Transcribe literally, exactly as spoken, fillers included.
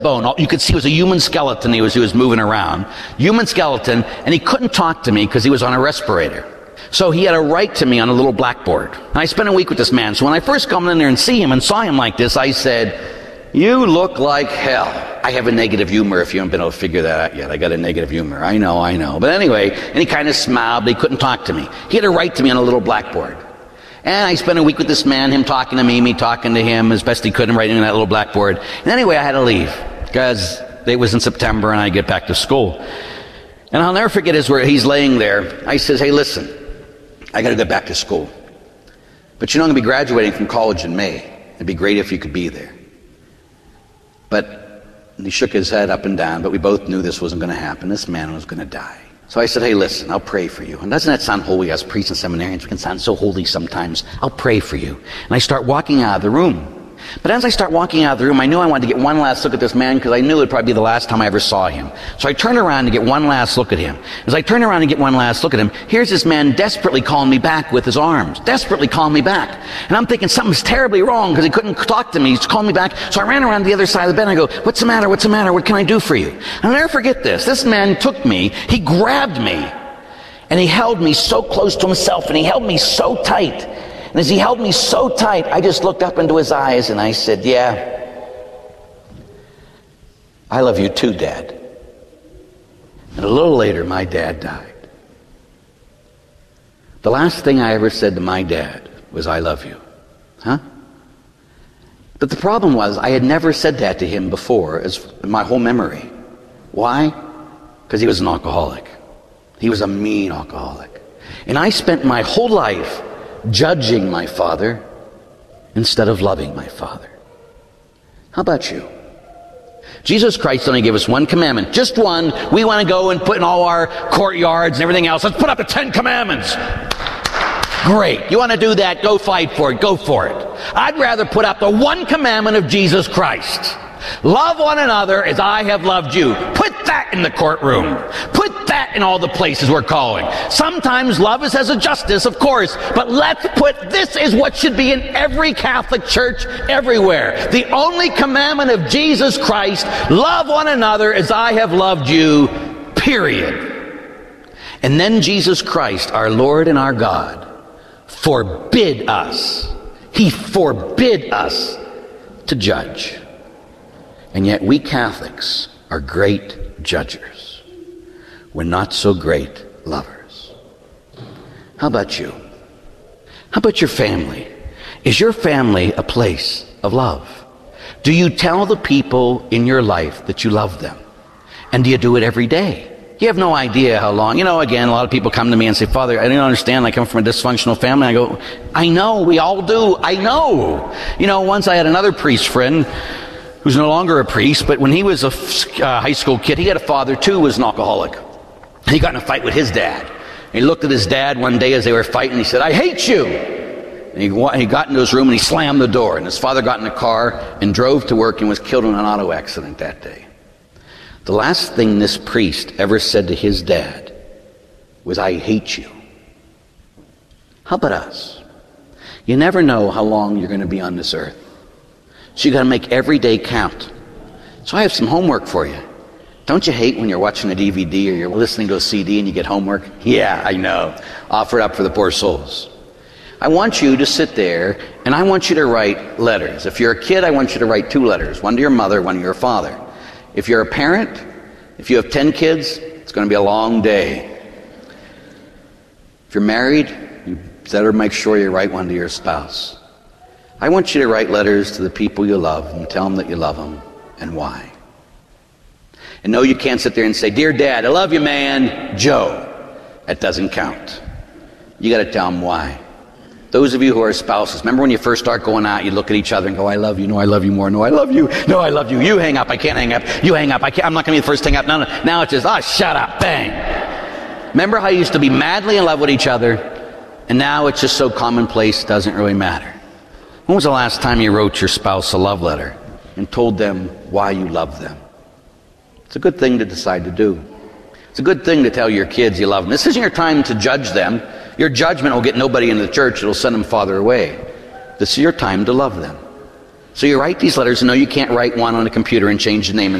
bone. You could see it was a human skeleton he was, he was moving around. Human skeleton, and he couldn't talk to me because he was on a respirator. So he had to write to me on a little blackboard. And I spent a week with this man. So when I first come in there and see him and saw him like this, I said, "You look like hell." I have a negative humor, if you haven't been able to figure that out yet. I got a negative humor. I know, I know. But anyway, and he kind of smiled, but he couldn't talk to me. He had to write to me on a little blackboard. And I spent a week with this man, him talking to me, me talking to him as best he could and writing on that little blackboard. And anyway, I had to leave because it was in September and I get back to school. And I'll never forget is where he's laying there. I says, "Hey, listen, I got to get back to school. But you know, I'm going to be graduating from college in May. It'd be great if you could be there." But he shook his head up and down, but we both knew this wasn't going to happen. This man was going to die. So I said, "Hey, listen, I'll pray for you." And doesn't that sound holy? As priests and seminarians, we can sound so holy sometimes. "I'll pray for you." And I start walking out of the room. But as I start walking out of the room, I knew I wanted to get one last look at this man because I knew it would probably be the last time I ever saw him. So I turned around to get one last look at him. As I turned around to get one last look at him, here's this man desperately calling me back with his arms. Desperately calling me back. And I'm thinking something's terribly wrong because he couldn't talk to me. He's calling me back. So I ran around to the other side of the bed and I go, "What's the matter? What's the matter? What can I do for you?" I'll never forget this. This man took me. He grabbed me. And he held me so close to himself. And he held me so tight. And as he held me so tight, I just looked up into his eyes and I said, "Yeah, I love you too, Dad." And a little later, my dad died. The last thing I ever said to my dad was, "I love you." Huh? But the problem was, I had never said that to him before, as my whole memory. Why? Because he was an alcoholic. He was a mean alcoholic. And I spent my whole life judging my father instead of loving my father. How about you? Jesus Christ only gave us one commandment, just one. We want to go and put in all our courtyards and everything else. Let's put up the Ten Commandments. Great. You want to do that? Go fight for it. Go for it. I'd rather put up the one commandment of Jesus Christ. Love one another as I have loved you. Put that in the courtroom. Put that in all the places we're calling. Sometimes love is as a justice, of course, but let's put this is what should be in every Catholic church everywhere. The only commandment of Jesus Christ, love one another as I have loved you, period. And then Jesus Christ, our Lord and our God, forbid us. He forbid us to judge. And yet we Catholics are great judgers. We're not so great lovers. How about you? How about your family? Is your family a place of love? Do you tell the people in your life that you love them? And do you do it every day? You have no idea how long. You know, again, a lot of people come to me and say, "Father, I don't understand. I come from a dysfunctional family." I go, "I know, we all do. I know." You know, once I had another priest friend who's no longer a priest, but when he was a uh, high school kid, he had a father too who was an alcoholic. He got in a fight with his dad. He looked at his dad one day as they were fighting, and he said, "I hate you." And he, he got into his room and he slammed the door, and his father got in the car and drove to work and was killed in an auto accident that day. The last thing this priest ever said to his dad was, "I hate you." How about us? You never know how long you're going to be on this earth. So you got to make every day count. So I have some homework for you. Don't you hate when you're watching a D V D or you're listening to a C D and you get homework? Yeah, I know. Offer it up for the poor souls. I want you to sit there and I want you to write letters. If you're a kid, I want you to write two letters. One to your mother, one to your father. If you're a parent, if you have ten kids, it's going to be a long day. If you're married, you better make sure you write one to your spouse. I want you to write letters to the people you love and tell them that you love them and why. And no, you can't sit there and say, "Dear Dad, I love you, man, Joe." That doesn't count. You got to tell them why. Those of you who are spouses, remember when you first start going out, you look at each other and go, "I love you, no, I love you more, no, I love you, no, I love you, you hang up, I can't hang up, you hang up, I can't, I'm not going to be the first to hang up, no, no." Now it's just, "Oh, shut up, bang." Remember how you used to be madly in love with each other, and now it's just so commonplace, it doesn't really matter. When was the last time you wrote your spouse a love letter and told them why you love them? It's a good thing to decide to do. It's a good thing to tell your kids you love them. This isn't your time to judge them. Your judgment will get nobody into the church. It'll send them farther away. This is your time to love them. So you write these letters and know you can't write one on a computer and change the name